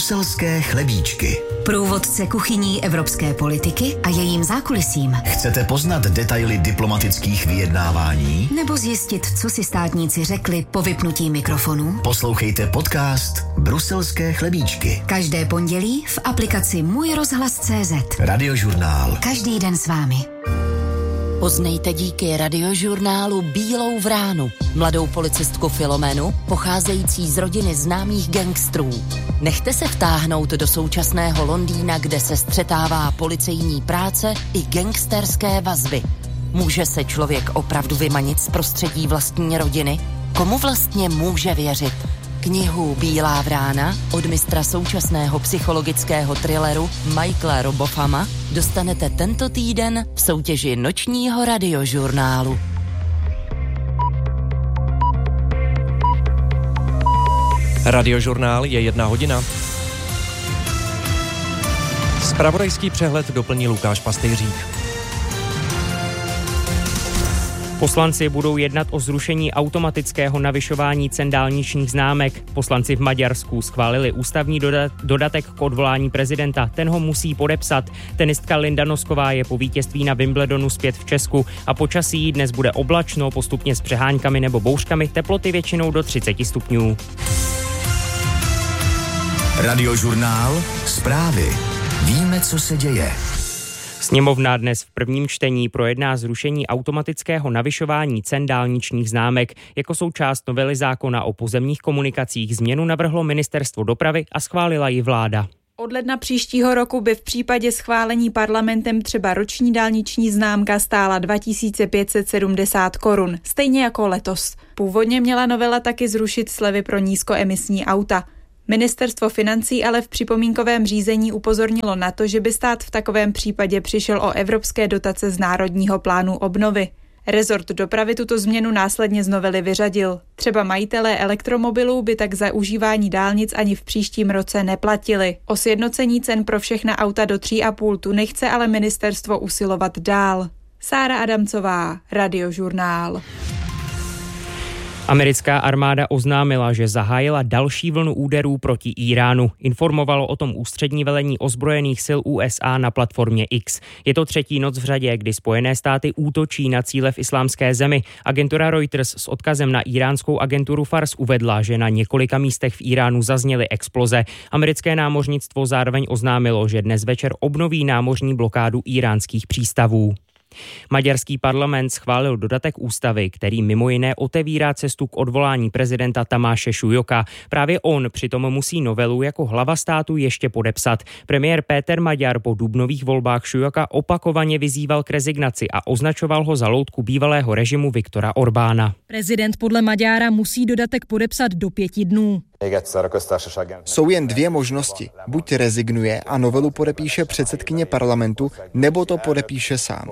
Bruselské chlebíčky. Průvodce kuchyní evropské politiky a jejím zákulisím. Chcete poznat detaily diplomatických vyjednávání? Nebo zjistit, co si státníci řekli po vypnutí mikrofonu? Poslouchejte podcast Bruselské chlebíčky. Každé pondělí v aplikaci Můj rozhlas.cz. Radiožurnál. Každý den s vámi. Poznejte díky radiožurnálu Bílou vránu, mladou policistku Filomenu, pocházející z rodiny známých gangstrů. Nechte se vtáhnout do současného Londýna, kde se střetává policejní práce i gangsterské vazby. Může se člověk opravdu vymanit z prostředí vlastní rodiny? Komu vlastně může věřit? Knihu Bílá vrána od mistra současného psychologického thrilleru Michaela Robofama dostanete tento týden v soutěži nočního radiožurnálu. Radiožurnál je 1 hodina. Zpravodajský přehled doplní Lukáš Pastejřík. Poslanci budou jednat o zrušení automatického navyšování cen dálničních známek. Poslanci v Maďarsku schválili ústavní dodatek k odvolání prezidenta. Ten ho musí podepsat. Tenistka Linda Nosková je po vítězství na Wimbledonu zpět v Česku a počasí dnes bude oblačno, postupně s přehánkami nebo bouřkami, teploty většinou do 30 stupňů. Radiožurnál. Zprávy. Víme, co se děje. Sněmovna dnes v prvním čtení projedná zrušení automatického navyšování cen dálničních známek. Jako součást novely zákona o pozemních komunikacích změnu navrhlo Ministerstvo dopravy a schválila ji vláda. Od ledna příštího roku by v případě schválení parlamentem třeba roční dálniční známka stála 2570 korun, stejně jako letos. Původně měla novela taky zrušit slevy pro nízkoemisní auta. Ministerstvo financí ale v připomínkovém řízení upozornilo na to, že by stát v takovém případě přišel o evropské dotace z Národního plánu obnovy. Rezort dopravy tuto změnu následně z novely vyřadil. Třeba majitelé elektromobilů by tak za užívání dálnic ani v příštím roce neplatili. O sjednocení cen pro všechna auta do 3,5 tuny chce ale ministerstvo usilovat dál. Sára Adamcová, Radiožurnál. Americká armáda oznámila, že zahájila další vlnu úderů proti Íránu. Informovalo o tom ústřední velení ozbrojených sil USA na platformě X. Je to 3. noc v řadě, kdy Spojené státy útočí na cíle v islámské zemi. Agentura Reuters s odkazem na iránskou agenturu Fars uvedla, že na několika místech v Íránu zazněly exploze. Americké námořnictvo zároveň oznámilo, že dnes večer obnoví námořní blokádu íránských přístavů. Maďarský parlament schválil dodatek ústavy, který mimo jiné otevírá cestu k odvolání prezidenta Tamáše Šujoka. Právě on přitom musí novelu jako hlava státu ještě podepsat. Premiér Péter Maďar po dubnových volbách Šujoka opakovaně vyzýval k rezignaci a označoval ho za loutku bývalého režimu Viktora Orbána. Prezident podle Maďára musí dodatek podepsat do 5 dnů. Jsou jen 2 možnosti. Buď rezignuje a novelu podepíše předsedkyně parlamentu, nebo to podepíše sám.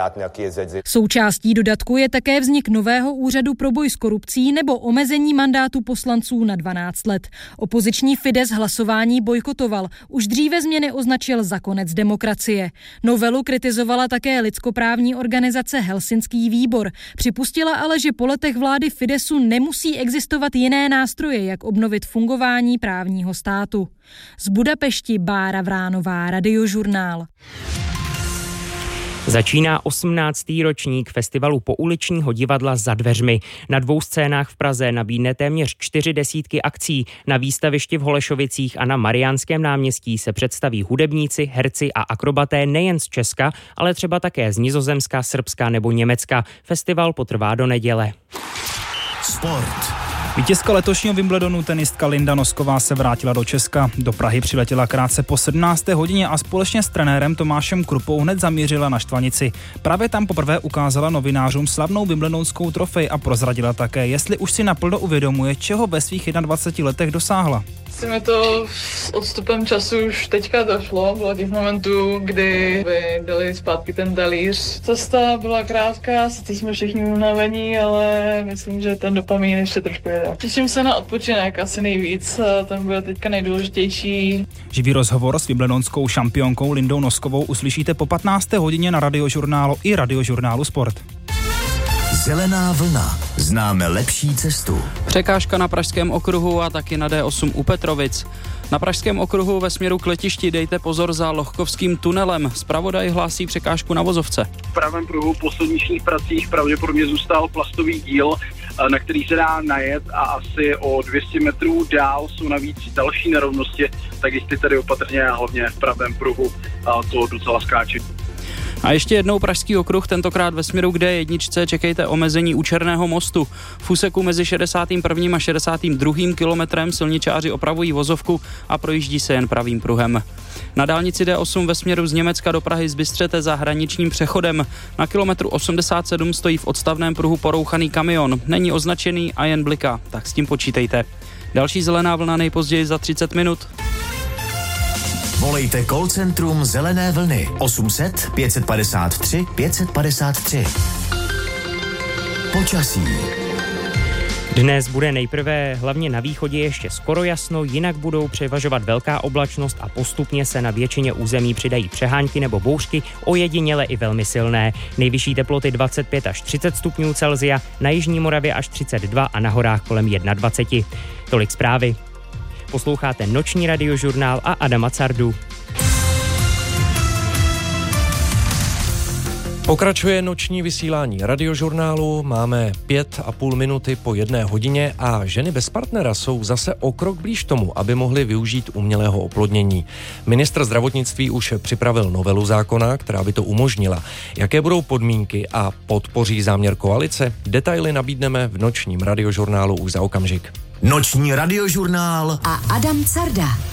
Součástí dodatku je také vznik nového úřadu pro boj s korupcí nebo omezení mandátu poslanců na 12 let. Opoziční Fidesz hlasování bojkotoval. Už dříve změny označil za konec demokracie. Novelu kritizovala také lidskoprávní organizace Helsinský výbor. Připustila ale, že po letech vlády Fideszu nemusí existovat jiné nástroje, jak obnovit fungování právního státu. Z Budapešti Bára Vránová, Radiožurnál. Začíná 18. ročník festivalu pouličního divadla Za dveřmi. Na 2 scénách v Praze nabídne téměř 40 akcí. Na výstavišti v Holešovicích a na Mariánském náměstí se představí hudebníci, herci a akrobaté nejen z Česka, ale třeba také z Nizozemska, Srbska nebo Německa. Festival potrvá do neděle. Sport. Vítězka letošního Wimbledonu tenistka Linda Nosková se vrátila do Česka. Do Prahy přiletěla krátce po 17. hodině a společně s trenérem Tomášem Krupou hned zamířila na Štvanici. Právě tam poprvé ukázala novinářům slavnou wimbledonskou trofej a prozradila také, jestli už si naplno uvědomuje, čeho ve svých 21 letech dosáhla. Mi to s odstupem času už teďka došlo, bylo těch momentů, kdy by dali zpátky ten talíř. Cesta byla krátká, teď jsme všichni unavení, ale myslím, že ten dopamin ještě trošku jede. Těším se na odpočinek asi nejvíc, ten bude teďka nejdůležitější. Živý rozhovor s wimbledonskou šampionkou Lindou Noskovou uslyšíte po 15. hodině na Radiožurnálu i Radiožurnálu Sport. Zelená vlna. Známe lepší cestu. Překážka na Pražském okruhu a taky na D8 u Petrovic. Na Pražském okruhu ve směru k letišti dejte pozor za Lohkovským tunelem. Zpravodaj hlásí překážku na vozovce. V pravém pruhu po silničních pracích pravděpodobně zůstal plastový díl, na který se dá najet, a asi o 200 metrů dál jsou navíc další nerovnosti, tak jistě tady opatrně a hlavně v pravém pruhu to docela skáče. A ještě jednou Pražský okruh, tentokrát ve směru k D1 čekejte omezení u Černého mostu. V úseku mezi 61. a 62. kilometrem silničáři opravují vozovku a projíždí se jen pravým pruhem. Na dálnici D8 ve směru z Německa do Prahy zbystřete za hraničním přechodem. Na kilometru 87 stojí v odstavném pruhu porouchaný kamion. Není označený a jen bliká, tak s tím počítejte. Další zelená vlna nejpozději za 30 minut. Volejte call centrum Zelené vlny 800 553 553. Počasí. Dnes bude nejprve hlavně na východě ještě skoro jasno, jinak budou převažovat velká oblačnost a postupně se na většině území přidají přehánky nebo bouřky, ojediněle i velmi silné. Nejvyšší teploty 25 až 30 stupňů Celsia, na jižní Moravě až 32 a na horách kolem 21. Tolik zprávy. Posloucháte Noční radiožurnál a Adama Cardu. Pokračuje noční vysílání radiožurnálu, máme 5,5 minuty po 1 hodině a ženy bez partnera jsou zase o krok blíž tomu, aby mohly využít umělého oplodnění. Ministr zdravotnictví už připravil novelu zákona, která by to umožnila. Jaké budou podmínky a podpoří záměr koalice? Detaily nabídneme v nočním radiožurnálu už za okamžik. Noční radiožurnál a Adam Carda.